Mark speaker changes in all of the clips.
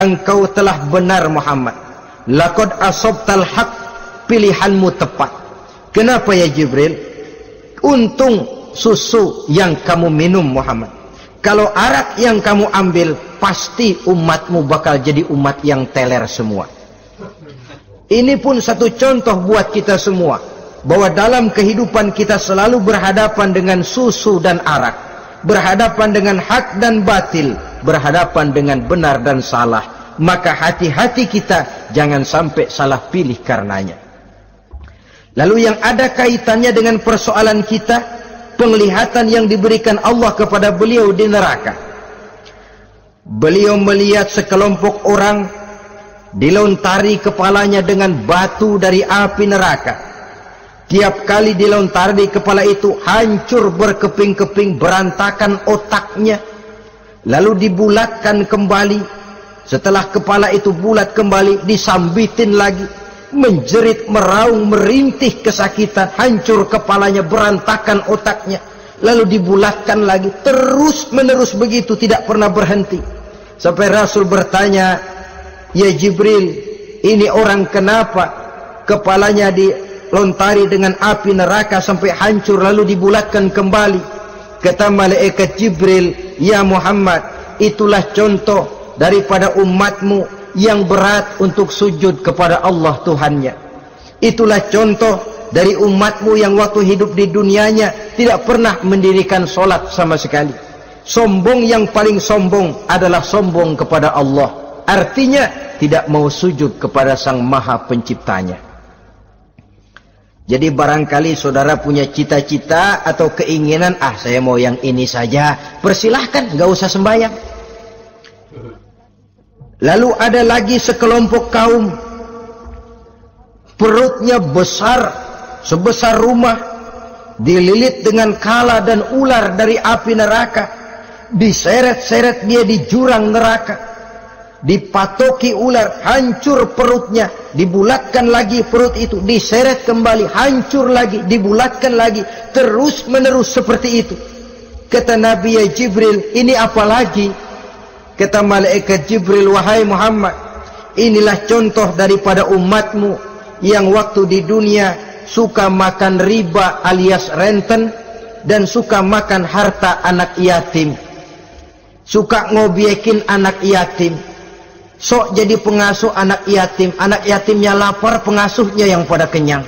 Speaker 1: engkau telah benar Muhammad. Laqad asabtal haq, pilihanmu tepat. Kenapa ya Jibril? Untung susu yang kamu minum Muhammad. Kalau arak yang kamu ambil, pasti umatmu bakal jadi umat yang teler semua. Ini pun satu contoh buat kita semua, bahwa dalam kehidupan kita selalu berhadapan dengan susu dan arak, berhadapan dengan hak dan batil, berhadapan dengan benar dan salah. Maka hati-hati kita jangan sampai salah pilih karenanya. Lalu yang ada kaitannya dengan persoalan kita, penglihatan yang diberikan Allah kepada beliau di neraka. Beliau melihat sekelompok orang dilontari kepalanya dengan batu dari api neraka. Tiap kali dilontari kepala itu, hancur berkeping-keping, berantakan otaknya, lalu dibulatkan kembali. Setelah kepala itu bulat kembali, disambitin lagi, menjerit, meraung, merintih kesakitan, hancur kepalanya, berantakan otaknya, lalu dibulatkan lagi, terus menerus begitu, tidak pernah berhenti. Sampai Rasul bertanya, ya Jibril, ini orang kenapa kepalanya dilontari dengan api neraka sampai hancur lalu dibulatkan kembali? Kata malaikat Jibril, ya Muhammad, itulah contoh daripada umatmu yang berat untuk sujud kepada Allah Tuhannya. Itulah contoh dari umatmu yang waktu hidup di dunianya tidak pernah mendirikan solat sama sekali. Sombong yang paling sombong adalah sombong kepada Allah. Artinya tidak mau sujud kepada Sang Maha Penciptanya. Jadi barangkali saudara punya cita-cita atau keinginan, saya mau yang ini saja, persilahkan, nggak usah sembahyang. Lalu ada lagi sekelompok kaum, perutnya besar sebesar rumah, dililit dengan kala dan ular dari api neraka, diseret-seret dia di jurang neraka, dipatoki ular, hancur perutnya, dibulatkan lagi perut itu, diseret kembali, hancur lagi, dibulatkan lagi, terus menerus seperti itu. Kata Nabi, ya Jibril, ini apa lagi? Kata malaikat Jibril, wahai Muhammad, inilah contoh daripada umatmu yang waktu di dunia suka makan riba alias renten, dan suka makan harta anak yatim, suka ngobyekin anak yatim, sok jadi pengasuh anak yatimnya lapar, pengasuhnya yang pada kenyang.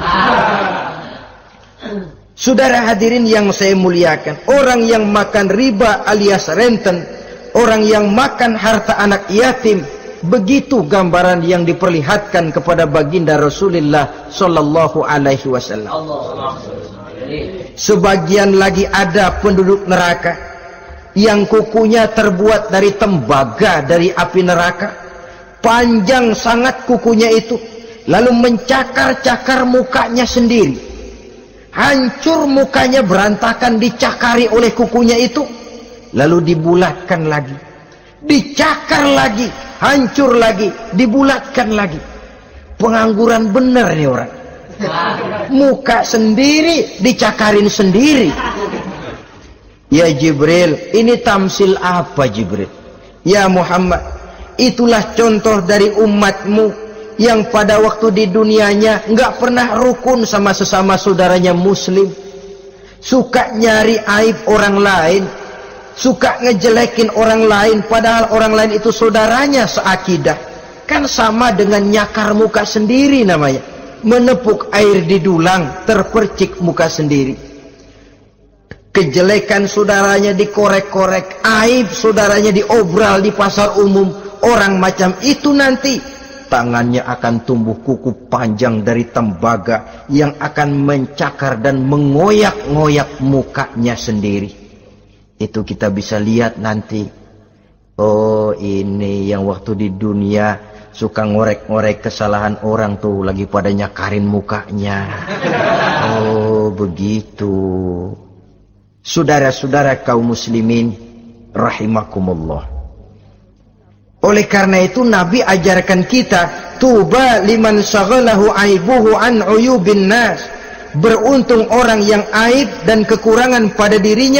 Speaker 1: Saudara hadirin yang saya muliakan, orang yang makan riba alias renten, orang yang makan harta anak yatim, begitu gambaran yang diperlihatkan kepada baginda Rasulullah sallallahu alaihi wasallam. Sebagian lagi ada penduduk neraka yang kukunya terbuat dari tembaga dari api neraka, panjang sangat kukunya itu, lalu mencakar-cakar mukanya sendiri, hancur mukanya, berantakan, dicakari oleh kukunya itu, lalu dibulatkan lagi, dicakar lagi, hancur lagi, dibulatkan lagi. Pengangguran benar nih orang, muka sendiri dicakarin sendiri. Ya Jibril, ini tamsil apa Jibril? Ya Muhammad, itulah contoh dari umatmu yang pada waktu di dunianya nggak pernah rukun sama sesama saudaranya muslim, suka nyari aib orang lain, suka ngejelekin orang lain, padahal orang lain itu saudaranya seakidah. Kan sama dengan nyakar muka sendiri namanya, menepuk air di dulang, terpercik muka sendiri. Kejelekan saudaranya dikorek-korek, aib saudaranya diobral di pasar umum. Orang macam itu nanti tangannya akan tumbuh kuku panjang dari tembaga yang akan mencakar dan mengoyak-ngoyak mukanya sendiri. Itu kita bisa lihat nanti. Oh, ini yang waktu di dunia suka ngorek-ngorek kesalahan orang tuh, lagi pada nyakarin mukanya. Oh, begitu. Saudara-saudara kaum muslimin rahimakumullah. Oleh karena itu Nabi ajarkan kita, tuba liman syaghalahu aibuhu an uyubin nas. Beruntung orang yang aib dan kekurangan pada dirinya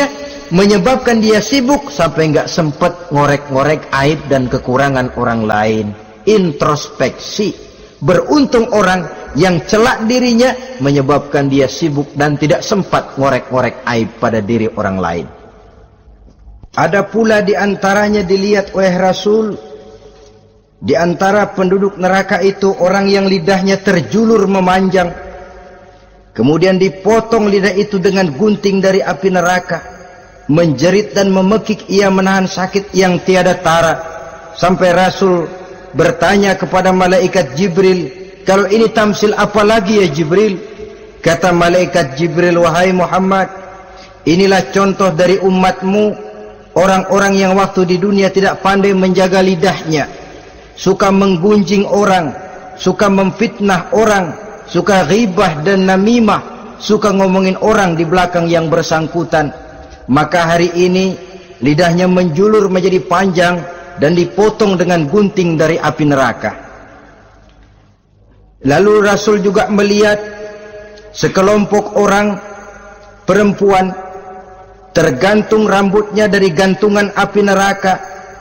Speaker 1: menyebabkan dia sibuk sampai nggak sempat ngorek-ngorek aib dan kekurangan orang lain. Introspeksi. Beruntung orang yang celak dirinya menyebabkan dia sibuk dan tidak sempat ngorek-ngorek aib pada diri orang lain. Ada pula di antaranya dilihat oleh Rasul, di antara penduduk neraka itu orang yang lidahnya terjulur memanjang, kemudian dipotong lidah itu dengan gunting dari api neraka. Menjerit dan memekik ia menahan sakit yang tiada tara, sampai Rasul bertanya kepada malaikat Jibril, kalau ini tamsil apa lagi ya Jibril? Kata malaikat Jibril, wahai Muhammad, inilah contoh dari umatmu, orang-orang yang waktu di dunia tidak pandai menjaga lidahnya, suka menggunjing orang, suka memfitnah orang, suka ghibah dan namimah, suka ngomongin orang di belakang yang bersangkutan. Maka hari ini lidahnya menjulur menjadi panjang dan dipotong dengan gunting dari api neraka. Lalu Rasul juga melihat sekelompok orang perempuan tergantung rambutnya dari gantungan api neraka,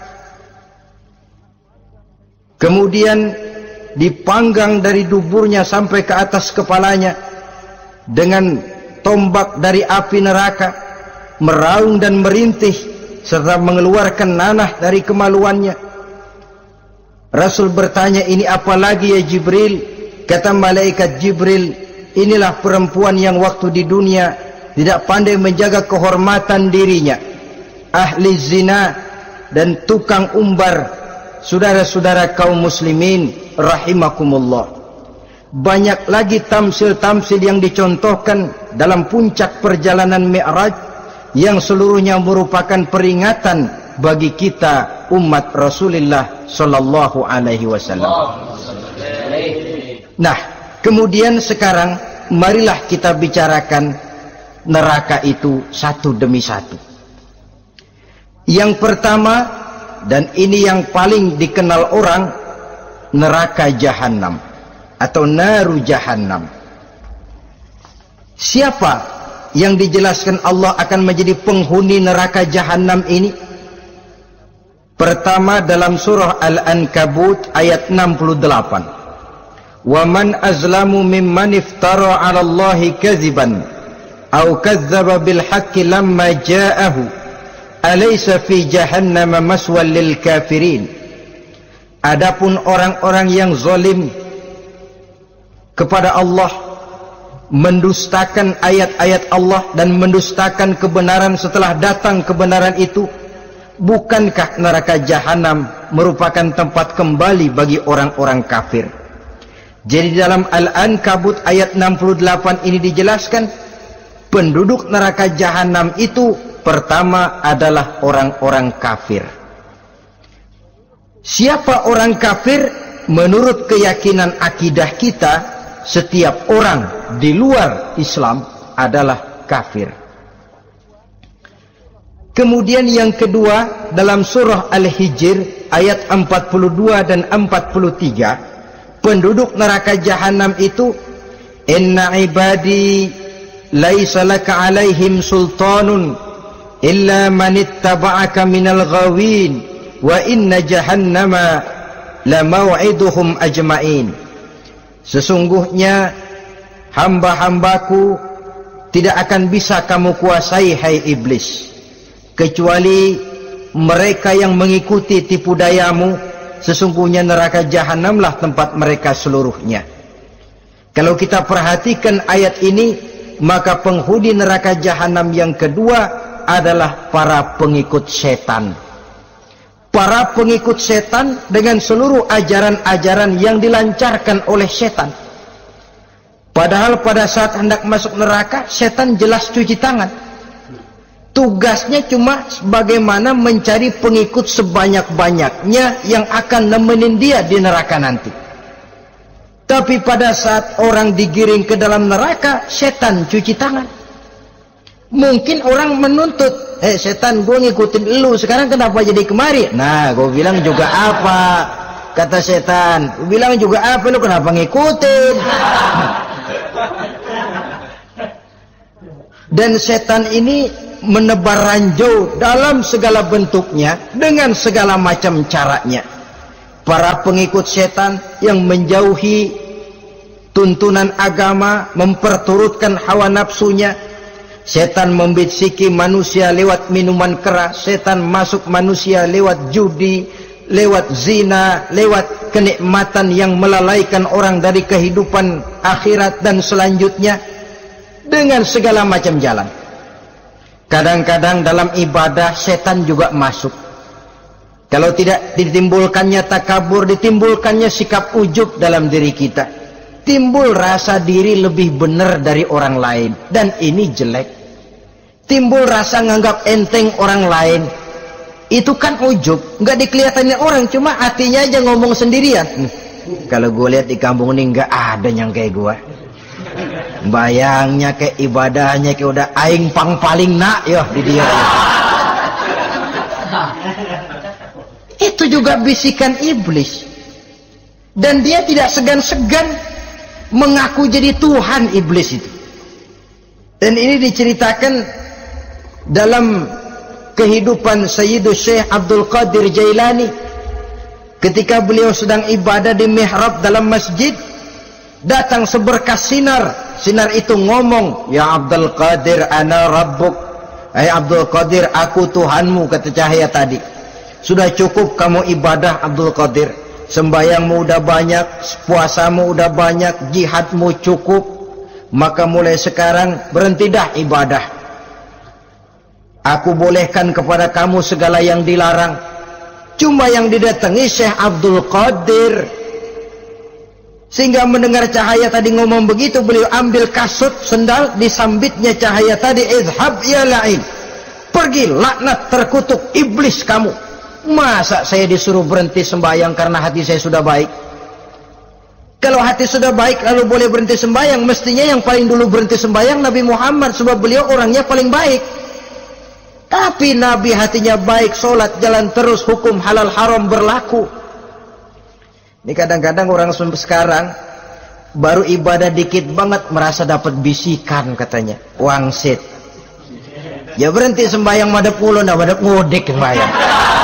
Speaker 1: kemudian dipanggang dari duburnya sampai ke atas kepalanya dengan tombak dari api neraka, meraung dan merintih serta mengeluarkan nanah dari kemaluannya. Rasul bertanya, ini apa lagi ya Jibril? Kata malaikat Jibril, inilah perempuan yang waktu di dunia tidak pandai menjaga kehormatan dirinya, ahli zina dan tukang umbar. Saudara-saudara kaum muslimin rahimakumullah, banyak lagi tamsil-tamsil yang dicontohkan dalam puncak perjalanan Mi'raj, yang seluruhnya merupakan peringatan bagi kita umat Rasulullah sallallahu alaihi wasallam. Nah, kemudian sekarang marilah kita bicarakan neraka itu satu demi satu. Yang pertama, dan ini yang paling dikenal orang, neraka Jahannam atau naru Jahannam. Siapa yang dijelaskan Allah akan menjadi penghuni neraka Jahannam ini? Pertama dalam surah Al-Ankabut ayat 68. Wa man azlamu mimman iftara 'ala Allahi kadziban aw kadzdzaba bil haqqi lamma ja'ahu alaysa fi jahannam maswal lil kafirin. Adapun orang-orang yang zalim kepada Allah, mendustakan ayat-ayat Allah dan mendustakan kebenaran setelah datang kebenaran itu, bukankah neraka Jahannam merupakan tempat kembali bagi orang-orang kafir? Jadi dalam Al-Ankabut ayat 68 ini dijelaskan, penduduk neraka Jahannam itu pertama adalah orang-orang kafir. Siapa orang kafir? Menurut keyakinan akidah kita, setiap orang di luar Islam adalah kafir. Kemudian yang kedua dalam surah Al-Hijr ayat 42 dan 43, penduduk neraka Jahannam itu, inna ibadi laisa laka alaihim sultanun illa man ittaba'aka minal ghawin wa inna jahannama la maw'iduhum ajma'in. Sesungguhnya hamba-hambaku tidak akan bisa kamu kuasai, hai iblis, kecuali mereka yang mengikuti tipu dayamu. Sesungguhnya neraka Jahannamlah tempat mereka seluruhnya. Kalau kita perhatikan ayat ini, maka penghuni neraka Jahannam yang kedua adalah para pengikut setan. Para pengikut setan dengan seluruh ajaran-ajaran yang dilancarkan oleh setan. Padahal pada saat hendak masuk neraka, setan jelas cuci tangan. Tugasnya cuma bagaimana mencari pengikut sebanyak-banyaknya yang akan nemenin dia di neraka nanti. Tapi pada saat orang digiring ke dalam neraka, setan cuci tangan. Mungkin orang menuntut, setan, gue ngikutin lu, sekarang kenapa jadi kemari? Nah, gue bilang juga apa? Kata setan, gue bilang juga apa, lu kenapa ngikutin? Dan setan ini menebar ranjau dalam segala bentuknya dengan segala macam caranya. Para pengikut setan yang menjauhi tuntunan agama, memperturutkan hawa nafsunya. Setan membisiki manusia lewat minuman keras, setan masuk manusia lewat judi, lewat zina, lewat kenikmatan yang melalaikan orang dari kehidupan akhirat dan selanjutnya, dengan segala macam jalan. Kadang-kadang dalam ibadah setan juga masuk. Kalau tidak ditimbulkannya takabur, ditimbulkannya sikap ujub dalam diri kita. Timbul rasa diri lebih benar dari orang lain, dan ini jelek. Timbul rasa nganggap enteng orang lain. Itu kan ujub, nggak dikelihatannya orang, cuma hatinya aja ngomong sendirian. Kalau gue lihat di kampung ini nggak ada yang kayak gue. Bayangnya kayak ibadahnya kayak udah aing pang paling nak ya di dia. Itu juga bisikan iblis. Dan dia tidak segan-segan mengaku jadi Tuhan iblis itu. Dan ini diceritakan dalam kehidupan Sayyidus Syekh Abdul Qadir Jailani. Ketika beliau sedang ibadah di mihrab dalam masjid, datang seberkas sinar. Sinar itu ngomong, "Ya Abdul Qadir, ana rabbuk." Hai Abdul Qadir, aku Tuhanmu, kata cahaya tadi. Sudah cukup kamu ibadah Abdul Qadir. Sembayangmu udah banyak, puasamu udah banyak, jihadmu cukup. Maka mulai sekarang berhenti dah ibadah. Aku bolehkan kepada kamu segala yang dilarang. Cuma yang didatangi Syekh Abdul Qadir. Sehingga mendengar cahaya tadi ngomong begitu, beliau ambil kasut sendal, disambitnya cahaya tadi, "Idhab ya la'in." Pergi laknat terkutuk iblis kamu. Masa saya disuruh berhenti sembahyang karena hati saya sudah baik? Kalau hati sudah baik lalu boleh berhenti sembahyang, mestinya yang paling dulu berhenti sembahyang Nabi Muhammad, sebab beliau orangnya paling baik. Tapi Nabi hatinya baik, sholat jalan terus, hukum halal haram berlaku. Ini kadang-kadang orang sekarang baru ibadah dikit banget merasa dapat bisikan katanya, wangsit. Ya berhenti sembahyang madep ulun, madep ngodek sembahyang.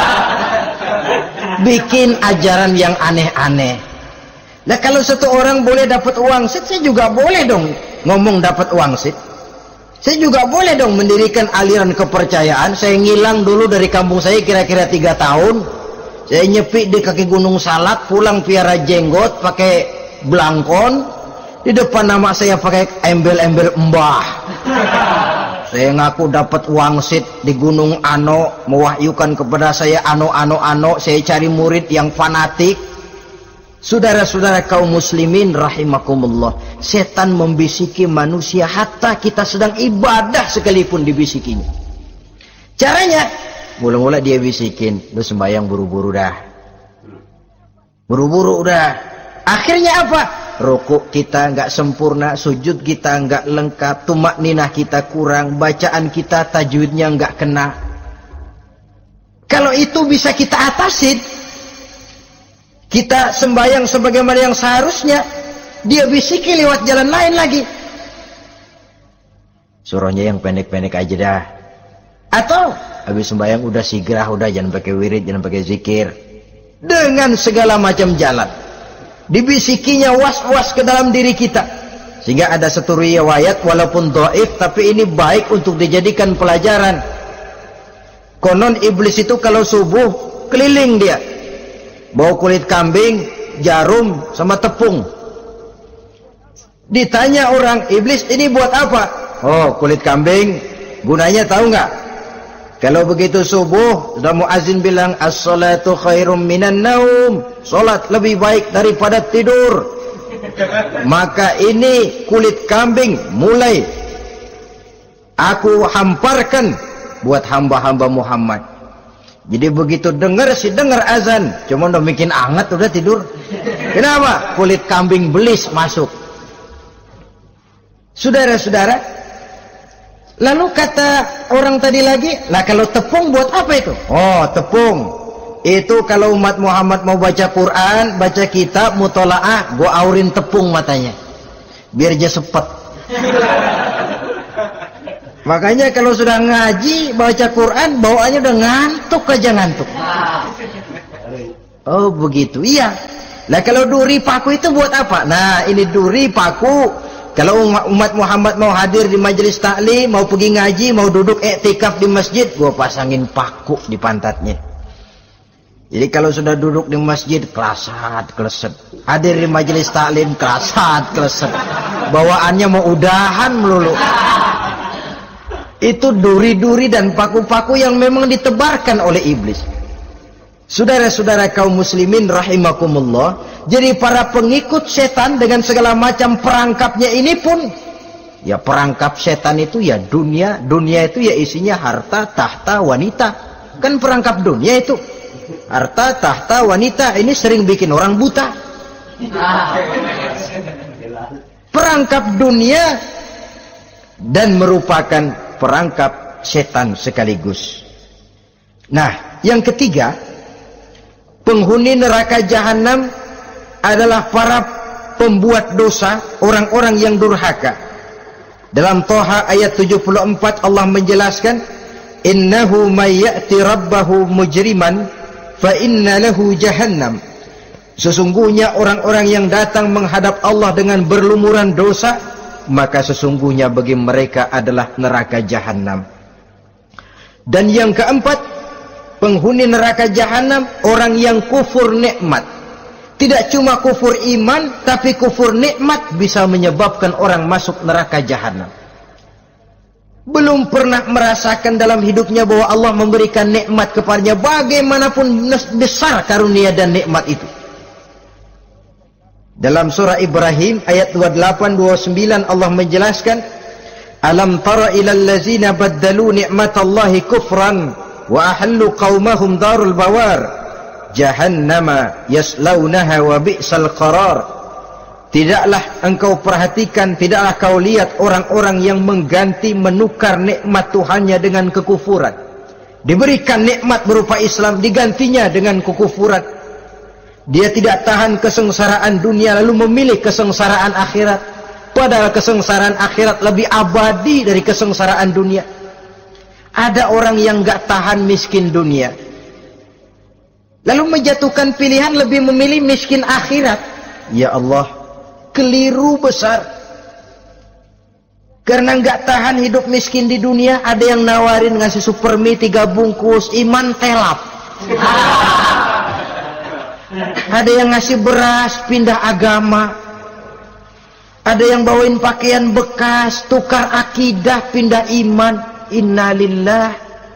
Speaker 1: Bikin ajaran yang aneh-aneh. Nah kalau satu orang boleh dapat wangsit, saya juga boleh dong ngomong dapat wangsit. Saya juga boleh dong mendirikan aliran kepercayaan. Saya ngilang dulu dari kampung saya kira-kira 3 tahun. Saya nyepi di kaki Gunung Salak, pulang piara jenggot pakai belangkon. Di depan nama saya pakai embel-embel mbah. Saya ngaku dapat wangsit di Gunung Ano, mewahyukan kepada saya ano. Saya cari murid yang fanatik. Saudara-saudara kaum muslimin rahimakumullah, setan membisiki manusia hatta kita sedang ibadah sekalipun dibisikinya. Caranya, mula-mula dia bisikin, lu sembahyang buru-buru dah. Buru-buru udah. Akhirnya apa? Rukuk kita nggak sempurna, sujud kita nggak lengkap, tumakninah kita kurang, bacaan kita tajwidnya nggak kena. Kalau itu bisa kita atasin, kita sembahyang sebagaimana yang seharusnya, dia bisiki lewat jalan lain lagi. Suruhnya yang pendek-pendek aja dah. Atau habis sembahyang udah sigrah, udah jangan pakai wirid, jangan pakai zikir. Dengan segala macam jalan dibisikinya was-was ke dalam diri kita, sehingga ada satu riwayat walaupun dhaif tapi ini baik untuk dijadikan pelajaran. Konon iblis itu kalau subuh keliling dia bawa kulit kambing, jarum sama tepung. Ditanya orang, iblis ini buat apa? Oh, kulit kambing. Gunanya tahu nggak? Kalau begitu subuh sudah muazin bilang as-salatu khairum minan naum, salat lebih baik daripada tidur. Maka ini kulit kambing mulai aku hamparkan buat hamba-hamba Muhammad. Jadi begitu dengar azan, cuma udah bikin anget udah tidur. Kenapa? Kulit kambing belis masuk. Saudara-saudara, lalu kata orang tadi lagi, lah kalau tepung buat apa itu? Oh, tepung itu kalau umat Muhammad mau baca Quran, baca kitab, mutolaah, gua aurin tepung matanya biar dia sepet. Makanya kalau sudah ngaji, baca Quran, bawaannya udah ngantuk aja ngantuk. Oh begitu, iya. Nah kalau duri paku itu buat apa? Nah ini duri paku. Kalau umat Muhammad mau hadir di majelis taklim, mau pergi ngaji, mau duduk iktikaf di masjid, gua pasangin paku di pantatnya. Jadi kalau sudah duduk di masjid, kelasat, kleset. Hadir di majelis taklim, kelasat, kleset. Bawaannya mau udahan melulu. Itu duri-duri dan paku-paku yang memang ditebarkan oleh iblis. Saudara-saudara kaum muslimin rahimakumullah, jadi para pengikut setan dengan segala macam perangkapnya ini pun, ya perangkap setan itu ya dunia itu ya isinya harta, tahta, wanita. Kan perangkap dunia itu. Harta, tahta, wanita, ini sering bikin orang buta. Perangkap dunia dan merupakan perangkap setan sekaligus. Nah, yang ketiga, penghuni neraka jahanam adalah para pembuat dosa, orang-orang yang durhaka. Dalam Thaha ayat 74 Allah menjelaskan, innahu may ya'ti rabbahu mujriman fa inna lahu jahannam. Sesungguhnya orang-orang yang datang menghadap Allah dengan berlumuran dosa, maka sesungguhnya bagi mereka adalah neraka jahanam. Dan yang keempat, penghuni neraka jahanam orang yang kufur nikmat. Tidak cuma kufur iman, tapi kufur nikmat bisa menyebabkan orang masuk neraka jahanam. Belum pernah merasakan dalam hidupnya bahwa Allah memberikan nikmat kepadanya, bagaimanapun besar karunia dan nikmat itu. Dalam surah Ibrahim ayat 28-29 Allah menjelaskan, alam tara ilal ladzina baddalu ni'matallahi kufran wa ahallu qaumahum darul bawar jahannama yaslaunaha wa bi'sal qarar. Tidaklah engkau perhatikan, tidaklah kau lihat orang-orang yang mengganti, menukar nikmat Tuhannya dengan kekufuran. Diberikan nikmat berupa Islam, digantinya dengan kekufuran. Dia tidak tahan kesengsaraan dunia lalu memilih kesengsaraan akhirat, padahal kesengsaraan akhirat lebih abadi dari kesengsaraan dunia. Ada orang yang gak tahan miskin dunia, lalu menjatuhkan pilihan lebih memilih miskin akhirat. Ya Allah, keliru besar. Karena nggak tahan hidup miskin di dunia, ada yang nawarin ngasih supermi 3 bungkus, iman telap. Ada yang ngasih beras, pindah agama. Ada yang bawain pakaian bekas, tukar akidah, pindah iman. Innalillah.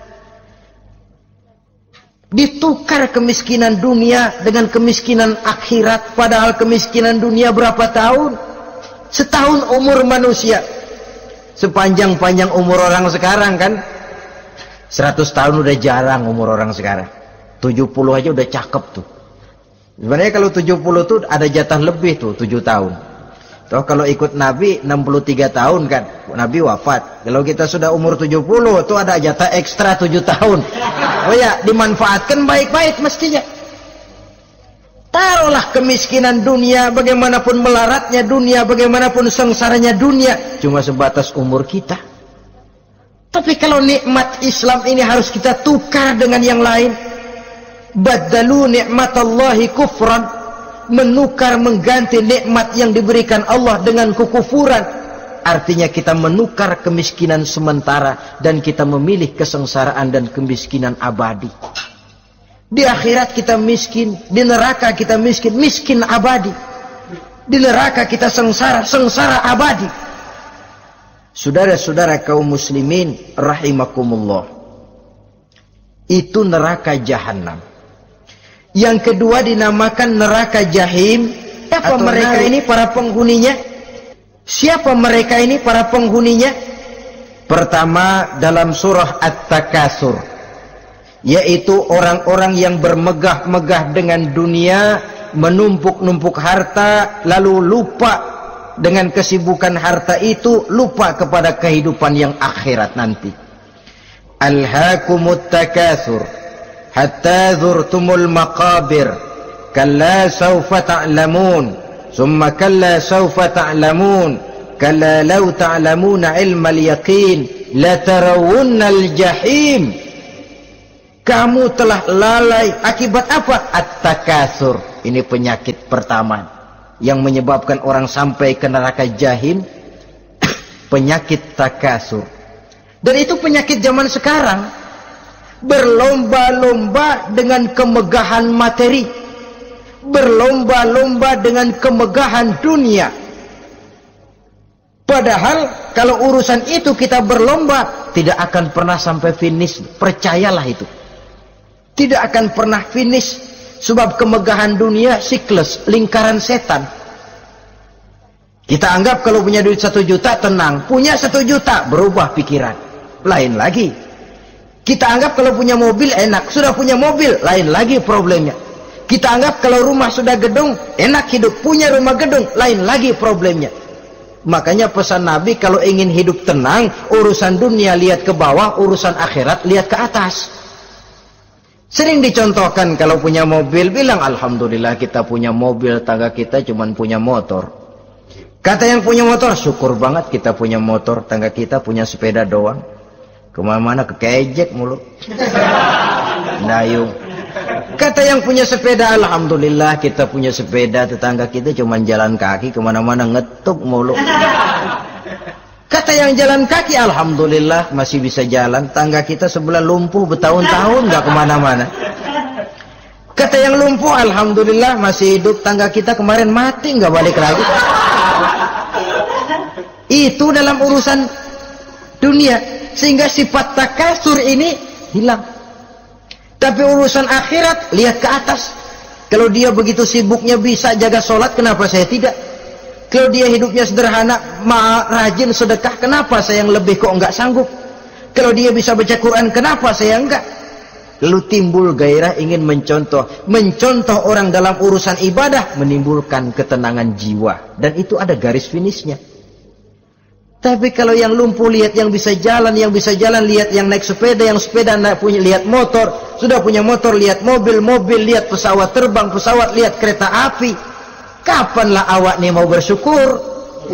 Speaker 1: Ditukar kemiskinan dunia dengan kemiskinan akhirat, padahal kemiskinan dunia berapa tahun? Setahun umur manusia. Sepanjang-panjang umur orang sekarang kan. 100 tahun udah jarang umur orang sekarang. 70 aja udah cakep tuh. Sebenarnya kalau 70 tuh ada jatah lebih tuh, 7 tahun. Toh kalau ikut Nabi 63 tahun kan, Nabi wafat. Kalau kita sudah umur 70 tuh ada jatah ekstra 7 tahun. Oh ya, dimanfaatkan baik-baik mestinya. Taruhlah kemiskinan dunia, bagaimanapun melaratnya dunia, bagaimanapun sengsaranya dunia, cuma sebatas umur kita. Tapi kalau nikmat Islam ini harus kita tukar dengan yang lain. Baddalu ni'matallahi kufran, menukar, mengganti nikmat yang diberikan Allah dengan kekufuran. Artinya kita menukar kemiskinan sementara dan kita memilih kesengsaraan dan kemiskinan abadi. Di akhirat kita miskin, di neraka kita miskin, miskin abadi. Di neraka kita sengsara, sengsara abadi. Saudara-saudara kaum muslimin rahimakumullah, itu neraka jahanam. Yang kedua dinamakan neraka jahim. Siapa mereka ini para penghuninya? Siapa mereka ini para penghuninya? Pertama dalam surah At-Takatsur, yaitu orang-orang yang bermegah-megah dengan dunia, menumpuk-numpuk harta, lalu lupa dengan kesibukan harta itu, lupa kepada kehidupan yang akhirat nanti. Alhaakumut takatsur hatta zurtumul maqabir kalla sawfa ta'lamun summa kalla sawfa ta'lamun kalla law ta'lamuna ilmal yaqin latarawunnal jahim. Kamu telah lalai akibat apa? At-takatsur. Ini penyakit pertama yang menyebabkan orang sampai ke neraka jahim. Penyakit takatsur. Dan itu penyakit zaman sekarang. Berlomba-lomba dengan kemegahan materi, berlomba-lomba dengan kemegahan dunia. Padahal kalau urusan itu kita berlomba, tidak akan pernah sampai finish. Percayalah itu, tidak akan pernah finish. Sebab kemegahan dunia siklus, lingkaran setan. Kita anggap kalau punya duit 1 juta tenang, punya 1 juta berubah pikiran, lain lagi. Kita anggap kalau punya mobil enak, sudah punya mobil, lain lagi problemnya. Kita anggap kalau rumah sudah gedung, enak hidup, punya rumah gedung, lain lagi problemnya. Makanya pesan Nabi, kalau ingin hidup tenang, urusan dunia lihat ke bawah, urusan akhirat lihat ke atas. Sering dicontohkan kalau punya mobil, bilang alhamdulillah kita punya mobil, tangga kita cuma punya motor. Kata yang punya motor, syukur banget kita punya motor, tangga kita punya sepeda doang. Kemana-mana kekejek mulu. Dayung. Kata yang punya sepeda, alhamdulillah kita punya sepeda, tetangga kita cuma jalan kaki, kemana-mana ngetuk mulu. Kata yang jalan kaki, alhamdulillah masih bisa jalan, tangga kita sebelah lumpuh bertahun-tahun nggak kemana-mana. Kata yang lumpuh, alhamdulillah masih hidup, tangga kita kemarin mati nggak balik lagi. Itu dalam urusan dunia. Sehingga sifat takatsur ini hilang. Tapi urusan akhirat lihat ke atas. Kalau dia begitu sibuknya bisa jaga sholat, kenapa saya tidak? Kalau dia hidupnya sederhana, rajin sedekah, kenapa saya yang lebih kok enggak sanggup? Kalau dia bisa baca Quran, kenapa saya enggak? Lalu timbul gairah ingin mencontoh. Mencontoh orang dalam urusan ibadah menimbulkan ketenangan jiwa. Dan itu ada garis finishnya. Tapi kalau yang lumpuh lihat yang bisa jalan lihat yang naik sepeda, yang sepeda punya lihat motor, sudah punya motor lihat mobil, lihat pesawat terbang, pesawat lihat kereta api. Kapanlah awak nih mau bersyukur?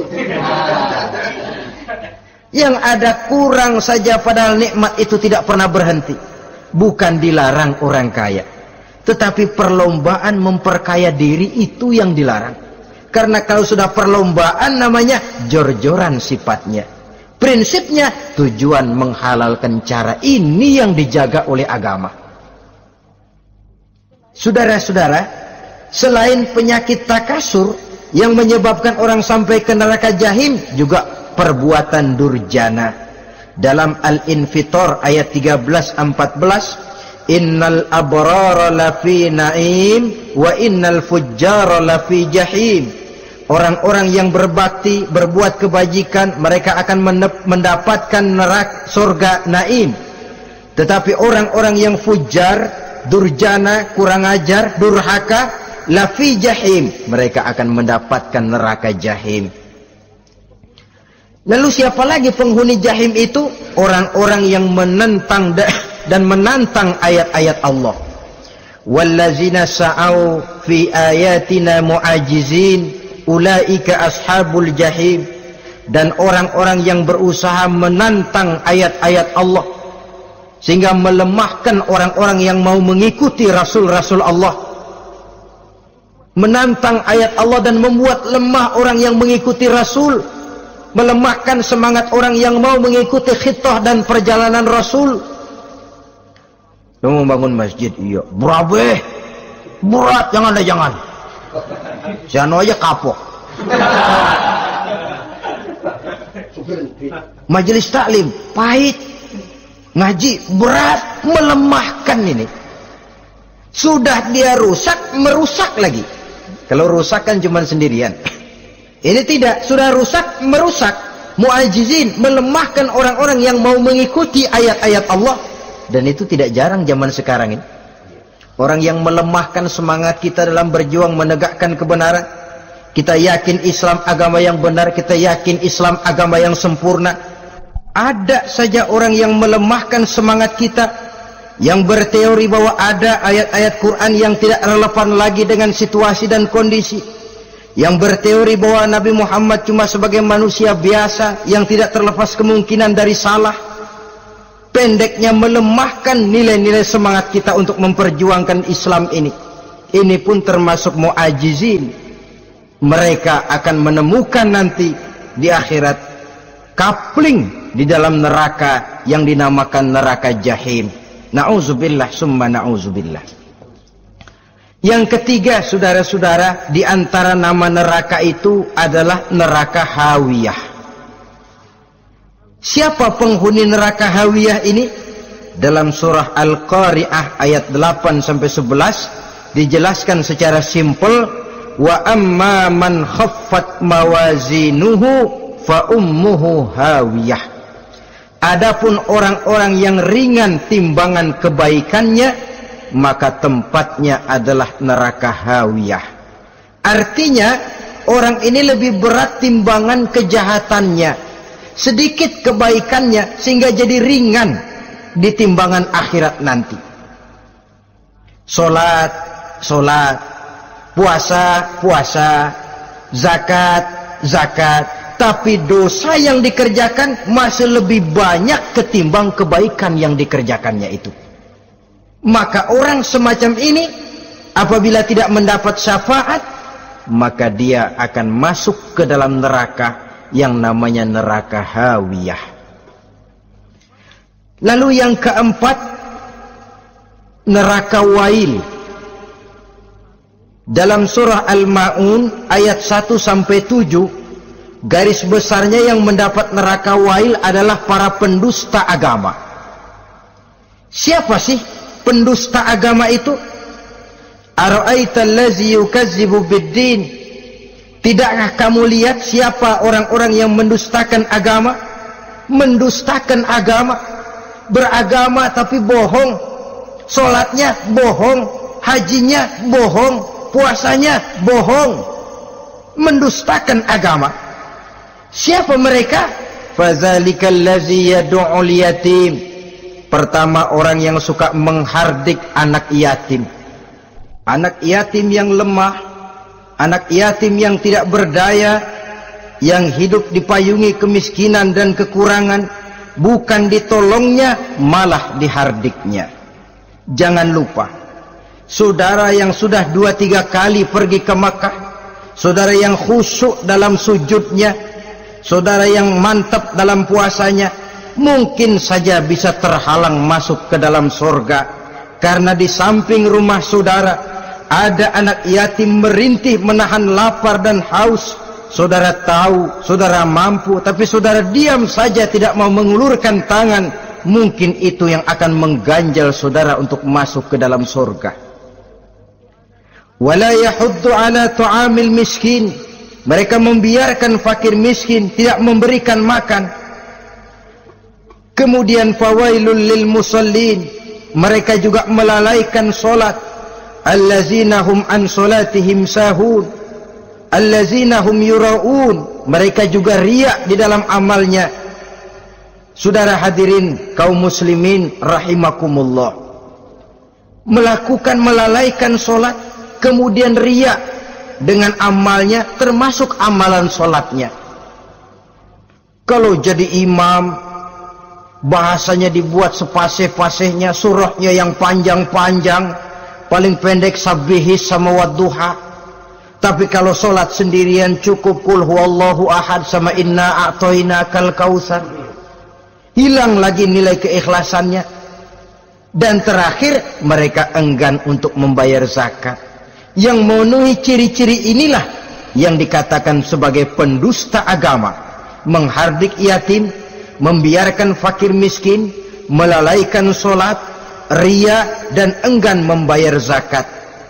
Speaker 1: Yang ada kurang saja, padahal nikmat itu tidak pernah berhenti. Bukan dilarang orang kaya, tetapi perlombaan memperkaya diri itu yang dilarang. Karena kalau sudah perlombaan namanya jor-joran sifatnya. Prinsipnya tujuan menghalalkan cara ini yang dijaga oleh agama. Saudara-saudara, selain penyakit takatsur yang menyebabkan orang sampai ke neraka jahim, juga perbuatan durjana. Dalam Al-Infitor ayat 13-14, innal abrara lafi na'im wa innal fujjara lafi jahim. Orang-orang yang berbakti, berbuat kebajikan, mereka akan mendapatkan neraka surga naim. Tetapi orang-orang yang fujar, durjana, kurang ajar, durhaka, lafi jahim, mereka akan mendapatkan neraka jahim. Lalu siapa lagi penghuni jahim itu? Orang-orang yang menentang dan menantang ayat-ayat Allah. Wallazina sa'au fi ayatina mu'ajizin ulaika ashabul jahim. Dan orang-orang yang berusaha menantang ayat-ayat Allah sehingga melemahkan orang-orang yang mau mengikuti rasul-rasul Allah, menantang ayat Allah dan membuat lemah orang yang mengikuti rasul, melemahkan semangat orang yang mau mengikuti khitah dan perjalanan rasul. Lu mau bangun masjid, iya berat, jangan. Siano aja kapok. Majelis taklim pahit, ngaji berat, melemahkan ini. Sudah dia rusak, merusak lagi. Kalau rusak kan cuma sendirian. Ini tidak, sudah rusak, merusak. Mu'ajizin, melemahkan orang-orang yang mau mengikuti ayat-ayat Allah. Dan itu tidak jarang zaman sekarang ini. Orang yang melemahkan semangat kita dalam berjuang menegakkan kebenaran. Kita yakin Islam agama yang benar, kita yakin Islam agama yang sempurna. Ada saja orang yang melemahkan semangat kita, yang berteori bahwa ada ayat-ayat Quran yang tidak relevan lagi dengan situasi dan kondisi, yang berteori bahwa Nabi Muhammad cuma sebagai manusia biasa yang tidak terlepas kemungkinan dari salah. pendeknya melemahkan nilai-nilai semangat kita untuk memperjuangkan Islam ini. Ini pun termasuk mu'ajizin. Mereka akan menemukan nanti di akhirat kapling di dalam neraka yang dinamakan neraka jahim. Na'udzubillah summa na'udzubillah. Yang ketiga, saudara-saudara, di antara nama neraka itu adalah neraka hawiyah. Siapa penghuni neraka hawiyah ini? Dalam surah Al-Qari'ah ayat 8 sampai 11 dijelaskan secara simpel, wa amma man khaffat mawazinuhu fa ummuhu hawiyah. Adapun orang-orang yang ringan timbangan kebaikannya, maka tempatnya adalah neraka hawiyah. Artinya orang ini lebih berat timbangan kejahatannya, sedikit kebaikannya, sehingga jadi ringan di timbangan akhirat nanti. Solat, solat, puasa, puasa, zakat, zakat, tapi dosa yang dikerjakan masih lebih banyak ketimbang kebaikan yang dikerjakannya itu. Maka orang semacam ini apabila tidak mendapat syafaat, maka dia akan masuk ke dalam neraka yang namanya neraka hawiyah. Lalu yang keempat, neraka wail. Dalam surah Al-Ma'un ayat 1 sampai 7, garis besarnya yang mendapat neraka wail adalah para pendusta agama. Siapa sih pendusta agama itu? Ara'aital ladzi yukazzibu biddin. Tidakkah kamu lihat siapa orang-orang yang mendustakan agama? Mendustakan agama, beragama tapi bohong, solatnya bohong, hajinya bohong, puasanya bohong, mendustakan agama. Siapa mereka? Fadzalikal ladzi yad'ul yatim. Pertama, orang yang suka menghardik anak yatim. Anak yatim yang lemah, anak yatim yang tidak berdaya, yang hidup dipayungi kemiskinan dan kekurangan, bukan ditolongnya, malah dihardiknya. Jangan lupa, saudara yang sudah 2-3 kali pergi ke Makkah, saudara yang khusyuk dalam sujudnya, saudara yang mantap dalam puasanya, mungkin saja bisa terhalang masuk ke dalam surga, karena di samping rumah saudara ada anak yatim merintih menahan lapar dan haus. Saudara tahu, saudara mampu, tapi saudara diam saja, tidak mau mengulurkan tangan. Mungkin itu yang akan mengganjal saudara untuk masuk ke dalam surga. Wala yahuddu ala tu'amil miskin. Mereka membiarkan fakir miskin, tidak memberikan makan. Kemudian fawailul lil musallin, mereka juga melalaikan solat. Allazina hum an solatihim sahun, allazina hum yura'un, mereka juga riak di dalam amalnya. Saudara hadirin kaum muslimin rahimakumullah, melalaikan solat, kemudian riak dengan amalnya, termasuk amalan solatnya. Kalau jadi imam, bahasanya dibuat sepasih-pasihnya, surahnya yang panjang-panjang, paling pendek sabbihis sama wadduha. Tapi kalau solat sendirian cukup qul huwallahu ahad sama inna a'tainakal kautsar. Hilang lagi nilai keikhlasannya. Dan terakhir, mereka enggan untuk membayar zakat. Yang memenuhi ciri-ciri inilah yang dikatakan sebagai pendusta agama, menghardik yatim, membiarkan fakir miskin, melalaikan solat, ria, dan enggan membayar zakat.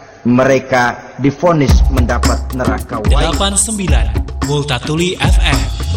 Speaker 1: Mereka divonis mendapat neraka.
Speaker 2: 89 Multatuli FM.